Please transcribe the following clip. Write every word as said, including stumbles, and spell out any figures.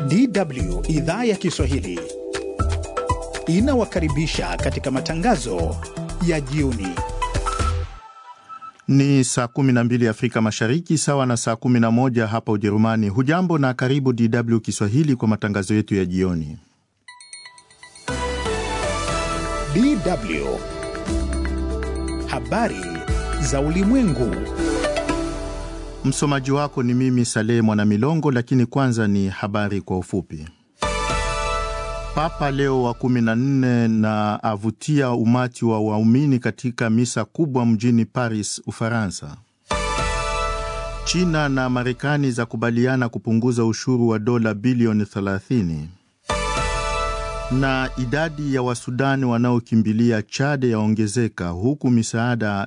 D W idhaa ya Kiswahili inawakaribisha katika matangazo ya jioni. Ni saa kumi na mbili Afrika Mashariki, sawa na saa kumi na moja hapa Ujerumani. Hujambo na karibu D W Kiswahili kwa matangazo yetu ya jioni. D W habari za ulimwengu. Msomaji wako ni mimi Saleh Mwanamilongo, lakini kwanza ni habari kwa ufupi. Papa Leo wa kumi na nne na avutia umati wa waumini katika misa kubwa mjini Paris, Ufaransa. China na Marekani za kubaliana kupunguza ushuru wa dola bilioni thelathini. Na idadi ya Wasudani wanaokimbilia Chad yaongezeka huku misaada